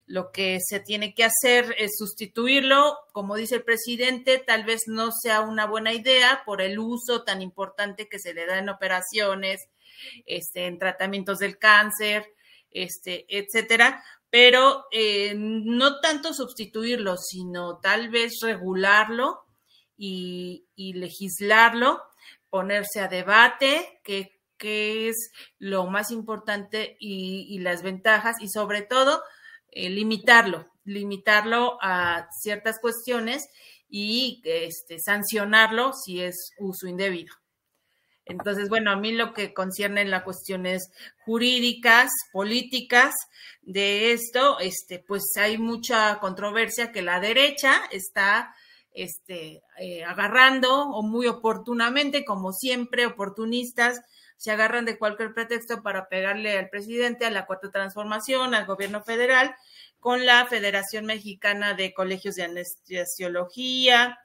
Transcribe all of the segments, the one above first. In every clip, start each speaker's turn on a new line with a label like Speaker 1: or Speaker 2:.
Speaker 1: Lo que se tiene que hacer es sustituirlo, como dice el presidente, tal vez no sea una buena idea por el uso tan importante que se le da en operaciones, en tratamientos del cáncer, etcétera, pero no tanto sustituirlo, sino tal vez regularlo y legislarlo, ponerse a debate qué es lo más importante y las ventajas, y sobre todo limitarlo a ciertas cuestiones y sancionarlo si es uso indebido. Entonces, bueno, a mí lo que concierne en las cuestiones jurídicas, políticas de esto, pues hay mucha controversia que la derecha está agarrando, o muy oportunamente, como siempre, oportunistas, se agarran de cualquier pretexto para pegarle al presidente, a la Cuarta Transformación, al gobierno federal, con la Federación Mexicana de Colegios de Anestesiología,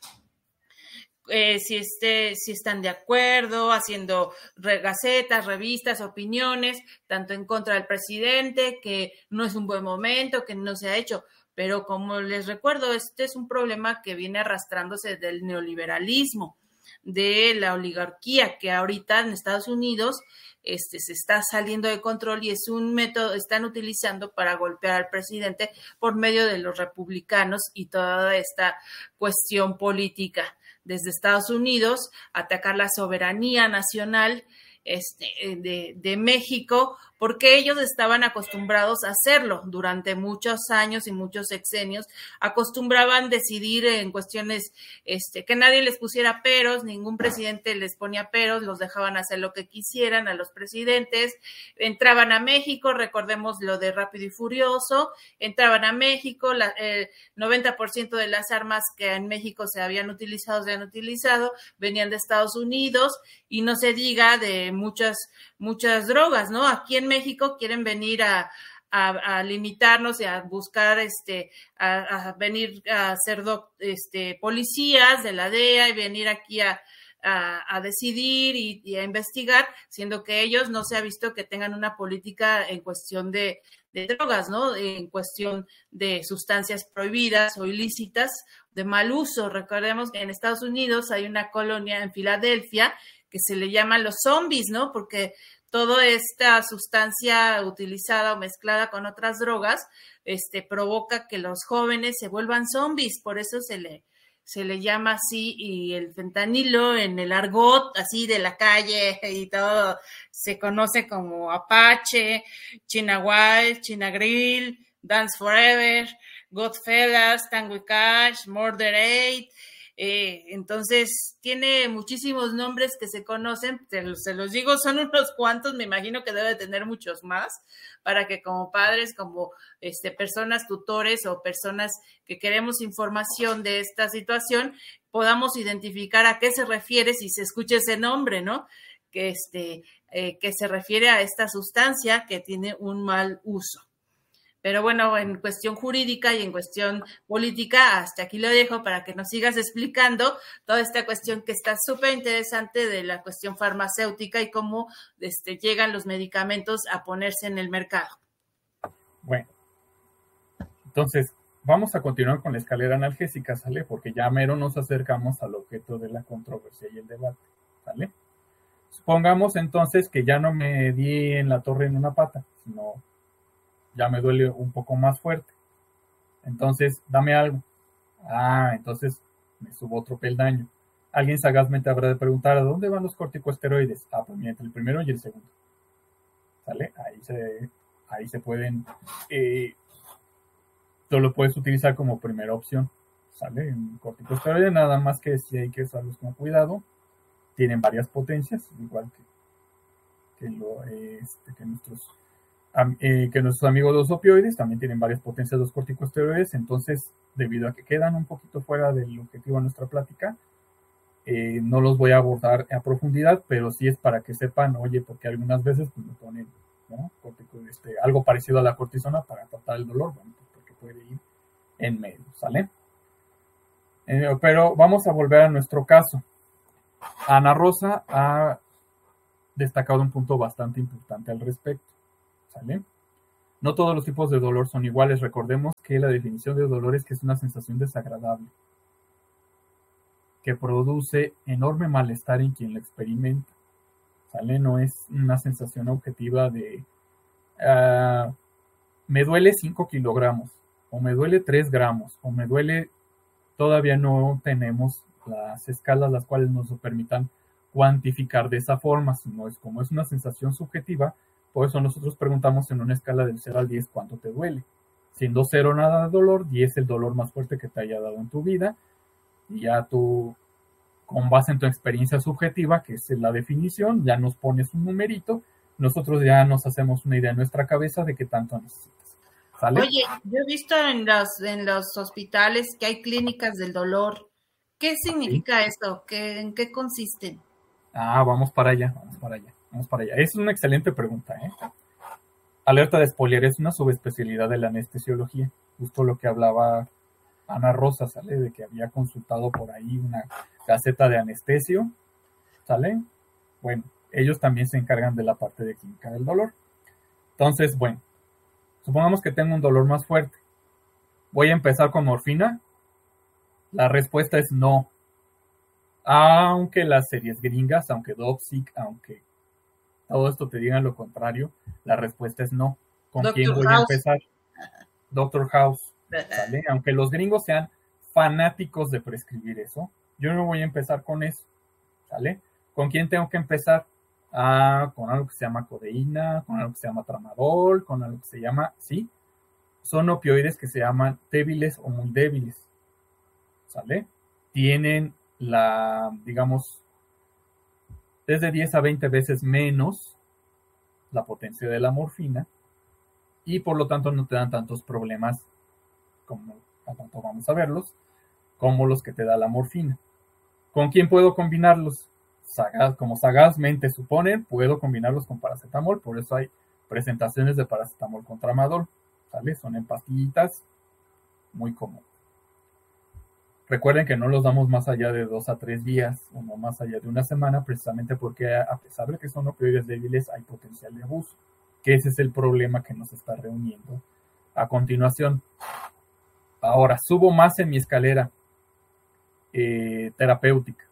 Speaker 1: si están de acuerdo, haciendo gacetas, revistas, opiniones, tanto en contra del presidente, que no es un buen momento, que no se ha hecho. Pero como les recuerdo, este es un problema que viene arrastrándose del neoliberalismo, de la oligarquía, que ahorita en Estados Unidos se está saliendo de control, y es un método están utilizando para golpear al presidente por medio de los republicanos y toda esta cuestión política. Desde Estados Unidos, atacar la soberanía nacional de México, porque ellos estaban acostumbrados a hacerlo durante muchos años y muchos sexenios, acostumbraban decidir en cuestiones que nadie les pusiera peros, ningún presidente les ponía peros, los dejaban hacer lo que quisieran a los presidentes, entraban a México, recordemos lo de Rápido y Furioso, entraban a México, el 90% de las armas que en México se habían utilizado, venían de Estados Unidos, y no se diga de muchas drogas, ¿no? Aquí en México quieren venir a limitarnos y a buscar a venir a ser policías de la DEA y venir aquí a decidir y a investigar, siendo que ellos no se ha visto que tengan una política en cuestión de drogas, ¿no? En cuestión de sustancias prohibidas o ilícitas de mal uso. Recordemos que en Estados Unidos hay una colonia en Filadelfia que se le llama los zombies, ¿no? Porque toda esta sustancia utilizada o mezclada con otras drogas, provoca que los jóvenes se vuelvan zombies, por eso se le llama así, y el fentanilo en el argot así de la calle y todo se conoce como Apache, China Wild, China Grill, Dance Forever, Godfellas, Tango y Cash, Murder 8. Entonces tiene muchísimos nombres que se conocen, se los digo, son unos cuantos, me imagino que debe tener muchos más, para que como padres, como personas tutores o personas que queremos información de esta situación, podamos identificar a qué se refiere si se escucha ese nombre, ¿no? Que se refiere a esta sustancia que tiene un mal uso. Pero bueno, en cuestión jurídica y en cuestión política, hasta aquí lo dejo para que nos sigas explicando toda esta cuestión que está súper interesante de la cuestión farmacéutica y cómo llegan los medicamentos a ponerse en el mercado.
Speaker 2: Bueno, entonces vamos a continuar con la escalera analgésica, ¿sale? Porque ya mero nos acercamos al objeto de la controversia y el debate, ¿sale? Supongamos entonces que ya no me di en la torre en una pata, sino ya me duele un poco más fuerte. Entonces, dame algo. Entonces me subo otro peldaño. Alguien sagazmente habrá de preguntar, ¿a dónde van los corticosteroides? Pues mira, entre el primero y el segundo. ¿Sale? Ahí se pueden... tú lo puedes utilizar como primera opción. ¿Sale? Un corticosteroide, nada más que si hay que usarlos con cuidado. Tienen varias potencias, igual que nuestros amigos los opioides también tienen varias potencias los corticosteroides. Entonces, debido a que quedan un poquito fuera del objetivo de nuestra plática, no los voy a abordar a profundidad, pero sí es para que sepan, oye, porque algunas veces pues, me ponen, ¿no? Algo parecido a la cortisona para tratar el dolor, bueno, pues porque puede ir en medio, ¿sale? Pero vamos a volver a nuestro caso. Ana Rosa ha destacado un punto bastante importante al respecto, ¿sale? No todos los tipos de dolor son iguales. Recordemos que la definición de dolor es que es una sensación desagradable, que produce enorme malestar en quien lo experimenta. ¿Sale? No es una sensación objetiva de me duele 5 kilogramos, o me duele 3 gramos, o me duele... Todavía no tenemos las escalas las cuales nos lo permitan cuantificar de esa forma, sino es como es una sensación subjetiva. Por eso nosotros preguntamos en una escala del 0 al 10 cuánto te duele. Siendo 0 nada de dolor, 10 el dolor más fuerte que te haya dado en tu vida, y ya tú, con base en tu experiencia subjetiva, que es la definición, ya nos pones un numerito, nosotros ya nos hacemos una idea en nuestra cabeza de qué tanto necesitas. ¿Sale?
Speaker 1: Oye, yo he visto en los hospitales que hay clínicas del dolor. ¿Qué significa eso? ¿En qué consisten?
Speaker 2: Vamos para allá. Es una excelente pregunta, Alerta de spoiler, es una subespecialidad de la anestesiología. Justo lo que hablaba Ana Rosa, ¿sale? De que había consultado por ahí una caseta de anestesio, ¿sale? Bueno, ellos también se encargan de la parte de clínica del dolor. Entonces, bueno, supongamos que tengo un dolor más fuerte. ¿Voy a empezar con morfina? La respuesta es no. Aunque las series gringas, aunque Dopsic, aunque todo esto te digan lo contrario, la respuesta es no. ¿Con quién voy a empezar? Doctor House, ¿sale? Aunque los gringos sean fanáticos de prescribir eso, yo no voy a empezar con eso, ¿sale? ¿Con quién tengo que empezar? Con algo que se llama codeína, con algo que se llama tramadol, con algo que se llama, sí, son opioides que se llaman débiles o muy débiles, ¿sale? Tienen digamos, desde 10 a 20 veces menos la potencia de la morfina y por lo tanto no te dan tantos problemas, como a tanto vamos a verlos, como los que te da la morfina. ¿Con quién puedo combinarlos? Como sagazmente suponen, puedo combinarlos con paracetamol, por eso hay presentaciones de paracetamol con tramadol, ¿sale? Son en pastillitas, muy común. Recuerden que no los damos más allá de 2 a 3 días, o no más allá de una semana, precisamente porque a pesar de que son opioides débiles, hay potencial de abuso, que ese es el problema que nos está reuniendo a continuación. Ahora, subo más en mi escalera terapéutica.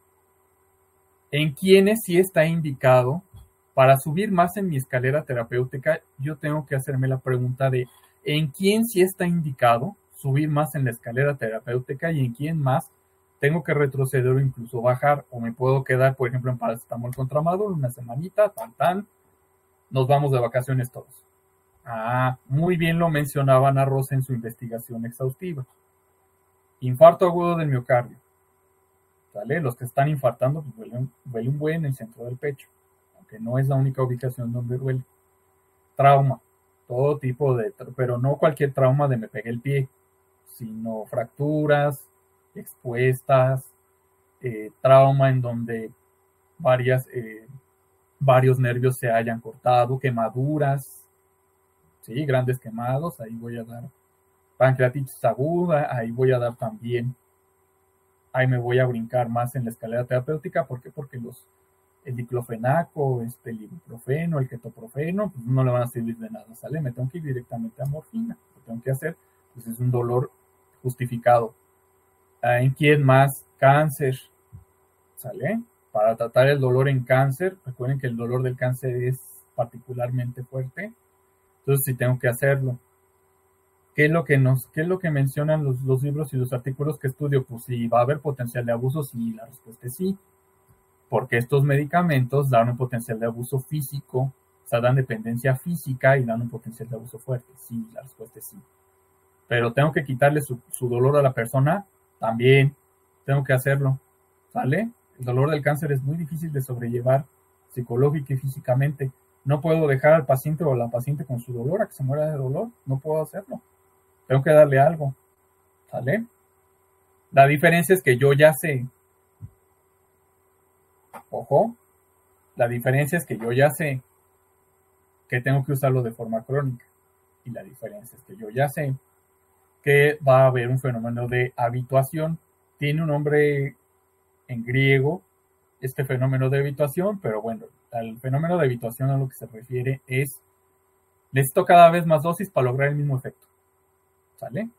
Speaker 2: ¿En quiénes sí está indicado? Para subir más en mi escalera terapéutica, yo tengo que hacerme la pregunta de ¿en quién sí está indicado subir más en la escalera terapéutica y en quién más tengo que retroceder o incluso bajar? O me puedo quedar, por ejemplo, en paracetamol con tramadol una semanita, nos vamos de vacaciones todos. Muy bien lo mencionaba Ana Rosa en su investigación exhaustiva. Infarto agudo del miocardio, ¿sale? Los que están infartando pues duele un buen en el centro del pecho, aunque no es la única ubicación donde duele. Trauma, todo tipo de, pero no cualquier trauma de me pegué el pie, sino fracturas expuestas, trauma en donde varios nervios se hayan cortado, quemaduras, ¿sí? Grandes quemados, ahí voy a dar pancreatitis aguda, ahí voy a dar también, ahí me voy a brincar más en la escalera terapéutica. ¿Por qué? Porque el diclofenaco, el ibuprofeno, el ketoprofeno, pues no le van a servir de nada, ¿sale? Me tengo que ir directamente a morfina, lo tengo que hacer, pues es un dolor justificado. ¿En quién más? Cáncer, ¿sale? Para tratar el dolor en cáncer, recuerden que el dolor del cáncer es particularmente fuerte, entonces sí tengo que hacerlo. ¿Qué es lo que mencionan los libros y los artículos que estudio? Pues si va a haber potencial de abuso, sí, la respuesta es sí, porque estos medicamentos dan un potencial de abuso físico, o sea, dan dependencia física y dan un potencial de abuso fuerte, sí, la respuesta es sí. Pero tengo que quitarle su dolor a la persona, también tengo que hacerlo, ¿sale? El dolor del cáncer es muy difícil de sobrellevar psicológica y físicamente. No puedo dejar al paciente o a la paciente con su dolor a que se muera de dolor, no puedo hacerlo. Tengo que darle algo, ¿sale? La diferencia es que yo ya sé, ojo, la diferencia es que yo ya sé que tengo que usarlo de forma crónica. Y la diferencia es que yo ya sé que va a haber un fenómeno de habituación. Tiene un nombre en griego, este fenómeno de habituación, pero bueno, al fenómeno de habituación a lo que se refiere es Necesito cada vez más dosis para lograr el mismo efecto. ¿Sale?